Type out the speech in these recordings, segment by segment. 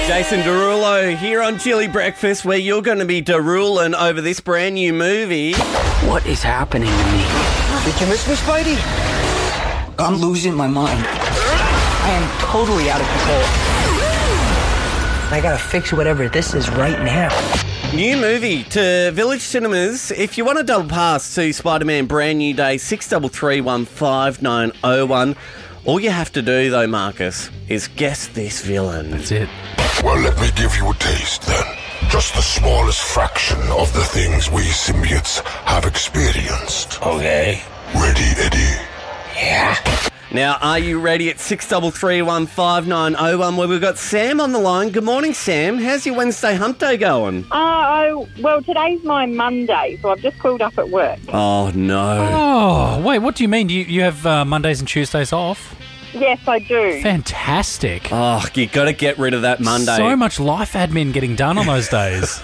Jason Derulo here on Chili Breakfast, where you're going to be derulin' over this brand new movie. What is happening to me? Did you miss me, Spidey? I'm losing my mind. I am totally out of control. I gotta fix whatever this is right now. New movie to Village Cinemas. If you want a double pass to Spider-Man Brand New Day, 63315901. All you have to do, though, Marcus, is guess this villain. That's it. Well, let me give you a taste, then. Just the smallest fraction of the things we symbiotes have experienced. Okay. Ready, Eddie? Yeah. Now, are you ready at 63315901, where we've got Sam on the line? Good morning, Sam. How's your Wednesday hump day going? Well, today's my Monday, so I've just called up at work. Oh, no. Oh, wait, what do you mean? You have Mondays and Tuesdays off? Yes, I do. Fantastic. Oh, you got to get rid of that Monday. So much life admin getting done on those days.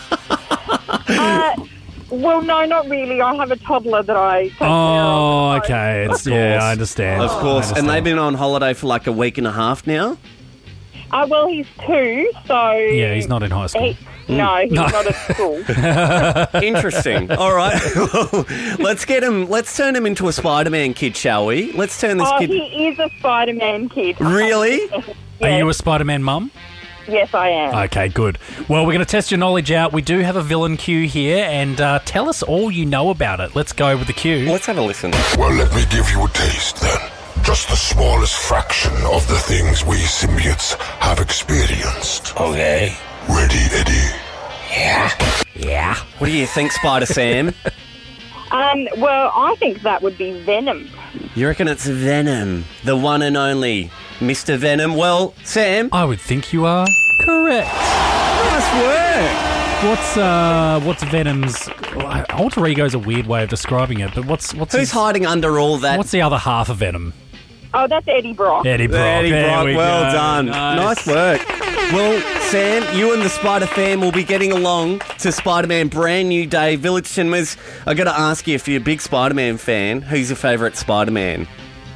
Well, no, not really. I have a toddler that I take care of. Oh, okay. Yeah, I understand. Of course. And they've been on holiday for like a week and a half now? Well, he's 2, so... Yeah, he's not in high school. No, he's not at school. Interesting. All right. Let's turn him into a Spider-Man kid, shall we? Let's turn this kid... he is a Spider-Man kid. Really? Yes. Are you a Spider-Man mum? Yes, I am. Okay, good. Well, we're going to test your knowledge out. We do have a villain cue here, and tell us all you know about it. Let's go with the cue. Let's have a listen. Well, let me give you a taste, then. Just the smallest fraction of the things we symbiotes have experienced. Okay. Ready, Eddie? Yeah. What do you think, Spider-Sam? Well, I think that would be Venom. You reckon it's Venom, the one and only Mr. Venom? Well, Sam... I would think you are correct. Nice work. What's Venom's... Alter ego's a weird way of describing it, but what's Who's hiding under all that? What's the other half of Venom? Oh, that's Eddie Brock. Eddie Brock. Eddie There Brock, we well go. done. Nice. Nice work. Well, Sam, you and the Spider fam will be getting along to Spider-Man Brand New Day, Village Cinemas. I got to ask you, if you're a big Spider-Man fan, who's your favourite Spider-Man?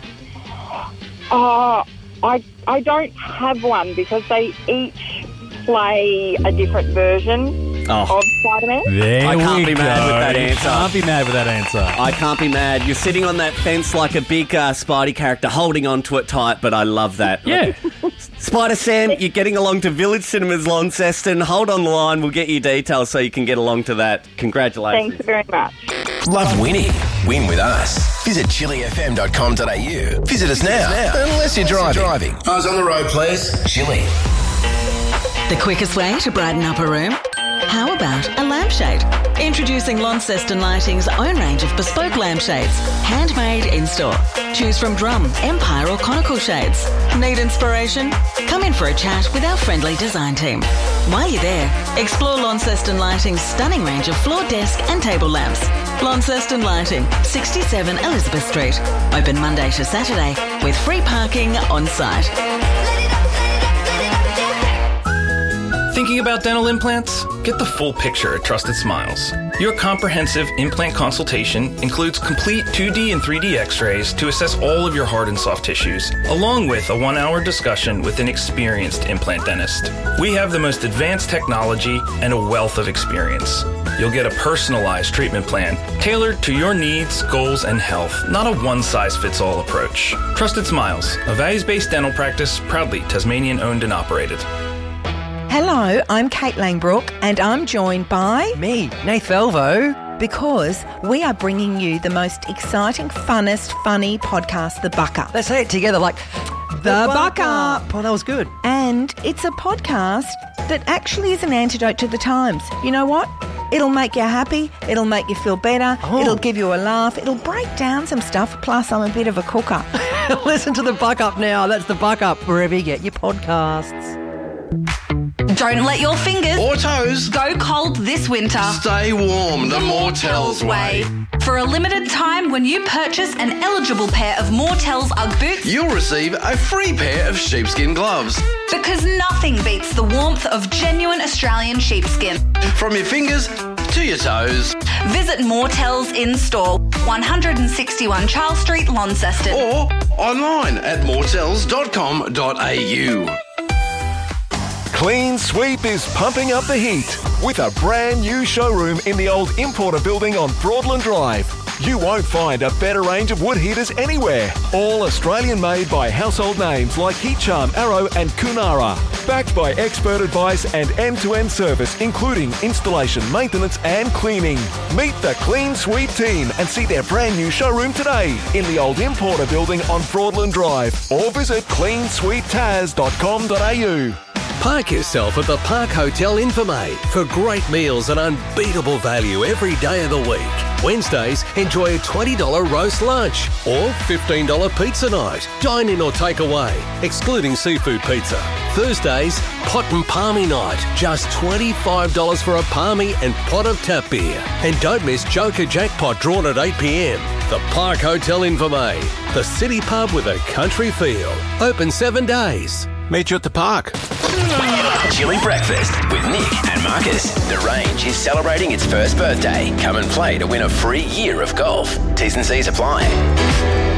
I don't have one because they each play a different version of Spider-Man. There I can't we be mad go. with that You answer. can't be mad with that answer. I can't be mad. You're sitting on that fence like a big Spidey character, holding on to it tight, but I love that. Yeah. Spider-Sam, you're getting along to Village Cinemas Launceston. Hold on the line. We'll get you details so you can get along to that. Congratulations. Thanks very much. Love winning? Win with us. Visit chilifm.com.au. Visit us now. Unless you're driving. Eyes on the road, please. Chili. The quickest way to brighten up a room? How about a lampshade? Introducing Launceston Lighting's own range of bespoke lampshades, handmade in-store. Choose from drum, empire or conical shades. Need inspiration? Come in for a chat with our friendly design team. While you're there, explore Launceston Lighting's stunning range of floor, desk and table lamps. Launceston Lighting, 67 Elizabeth Street. Open Monday to Saturday with free parking on site. Thinking about dental implants? Get the full picture at Trusted Smiles. Your comprehensive implant consultation includes complete 2D and 3D x-rays to assess all of your hard and soft tissues, along with a 1-hour discussion with an experienced implant dentist. We have the most advanced technology and a wealth of experience. You'll get a personalized treatment plan tailored to your needs, goals, and health, not a one-size-fits-all approach. Trusted Smiles, a values-based dental practice proudly Tasmanian-owned and operated. Hello, I'm Kate Langbrook and I'm joined by... Me, Nath Velvo. Because we are bringing you the most exciting, funnest, funny podcast, The Buck Up. Let's say it together like... The Buck Up. Oh, that was good. And it's a podcast that actually is an antidote to the times. You know what? It'll make you happy. It'll make you feel better. Oh. It'll give you a laugh. It'll break down some stuff. Plus, I'm a bit of a cooker. Listen to The Buck Up now. That's The Buck Up, wherever you get your podcasts. Don't let your fingers Or toes. go cold this winter. Stay warm the Mortels way. For a limited time, when you purchase an eligible pair of Mortels Ugg boots, You'll receive a free pair of sheepskin gloves. because nothing beats the warmth of genuine Australian sheepskin. From your fingers to your toes. Visit Mortels in store, 161 Charles Street, Launceston. Or online at mortels.com.au. Clean Sweep is pumping up the heat with a brand new showroom in the old Importer building on Broadland Drive. You won't find a better range of wood heaters anywhere. All Australian made by household names like Heat Charm, Arrow and Kunara. Backed by expert advice and end-to-end service, including installation, maintenance and cleaning. Meet the Clean Sweep team and see their brand new showroom today in the old Importer building on Broadland Drive, or visit cleansweeptaz.com.au. Park yourself at the Park Hotel Invermay for great meals and unbeatable value every day of the week. Wednesdays, enjoy a $20 roast lunch or $15 pizza night. Dine in or take away, excluding seafood pizza. Thursdays, pot and palmy night. Just $25 for a palmy and pot of tap beer. And don't miss Joker Jackpot drawn at 8 p.m. The Park Hotel Invermay, the city pub with a country feel. Open 7 days. Meet you at the park. Chili Breakfast with Nick and Marcus. The Range is celebrating its first birthday. Come and play to win a free year of golf. T's and C's apply.